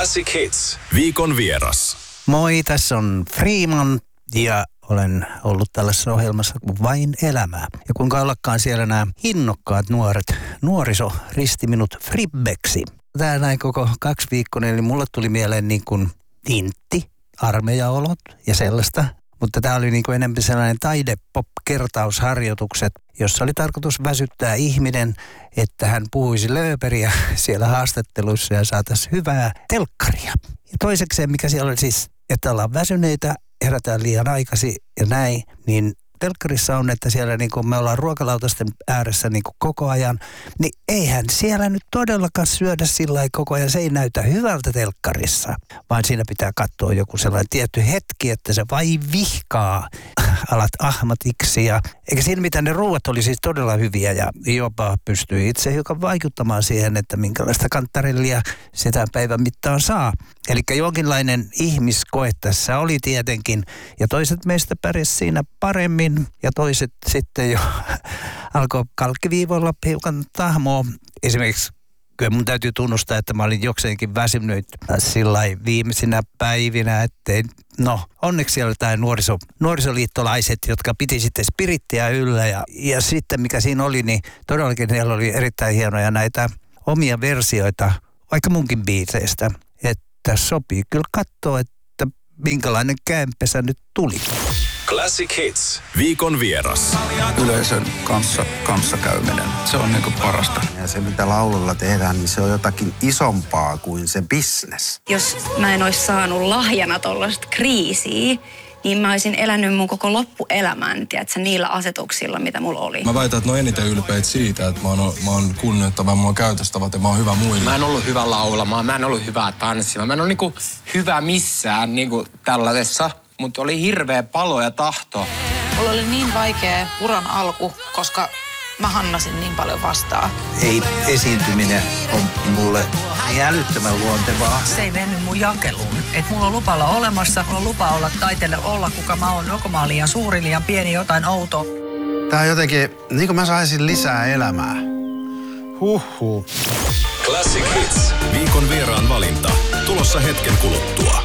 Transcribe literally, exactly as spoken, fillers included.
Classic Hits. Viikon vieras. Moi, tässä on Freeman ja olen ollut tällaisessa ohjelmassa kuin Vain elämää. Ja kuinka ollakaan siellä nämä innokkaat nuoret, nuoriso risti minut fribbeksi. Tää näin koko kaksi viikkoinen, niin mulle tuli mieleen niin kuin tintti, armeijaolot ja sellaista. Mutta tämä oli niin kuin enemmän sellainen taide-pop-kertausharjoitukset, jossa oli tarkoitus väsyttää ihminen, että hän puhuisi lööperiä siellä haastatteluissa ja saataisiin hyvää telkkaria. Ja toisekseen, mikä siellä oli siis, että ollaan väsyneitä, herätään liian aikaisin ja näin, niin telkkarissa on, että siellä niin kuin me ollaan ruokalautasten ääressä niin kuin koko ajan, niin eihän siellä nyt todellakaan syödä sillä lailla koko ajan. Se ei näytä hyvältä telkkarissa, vaan siinä pitää katsoa joku sellainen tietty hetki, että se vai vihkaa alat ahmatiksi. Ja, eikä siinä mitään, ne ruuat oli siis todella hyviä ja jopa pystyi itse hiukan vaikuttamaan siihen, että minkälaista kantarellia sitä päivän mittaan saa. Eli jonkinlainen ihmiskoe tässä oli tietenkin, ja toiset meistä pärjäs siinä paremmin, ja toiset sitten jo alkoi kalkkiviivoilla hiukan tahmoa. Esimerkiksi kyllä mun täytyy tunnustaa, että mä olin jokseenkin väsynyt sillai viimeisinä päivinä, ettei, no onneksi siellä jotain nuoriso, nuorisoliittolaiset, jotka piti sitten spirittiä yllä, ja, ja sitten mikä siinä oli, niin todellakin siellä oli erittäin hienoja näitä omia versioita, vaikka munkin biiseistä, että sopii kyllä katsoa, että minkälainen kämpesä nyt tuli. Classic Hits. Viikon vieras. Yleisön kanssa kanssakäyminen. Se on niinku parasta. Ja se, mitä laululla tehdään, niin se on jotakin isompaa kuin se business. Jos mä en olisi saanut lahjana tollaista kriisiä, niin mä olisin elänyt mun koko loppuelämän, tiedätkö, niillä asetuksilla, mitä mulla oli. Mä väitän, että ne on eniten ylpeitä siitä, että mä oon, mä oon kunnioittava, mä oon käytöstävät ja mä oon hyvä muille. Mä en ollut hyvä laulamaan, mä en ollut hyvä tanssimaan, mä en ollut niinku hyvä missään niinku tällaisessa, mutta oli hirveä palo ja tahto. Mulla oli niin vaikea uran alku, koska mä hannasin niin paljon vastaan. Ei esiintyminen on mulle niin älyttömän luontevaa. Se ei mennyt mun jakeluun. Että mulla on lupa olla olemassa, mulla on lupa olla taiteelle olla, kuka mä oon. Joko mä oon liian suuri, liian pieni, jotain outoa. Tää on jotenkin, niin kuin mä saisin lisää elämää. Huhhuh. Classic Hits. Viikon vieraan valinta. Tulossa hetken kuluttua.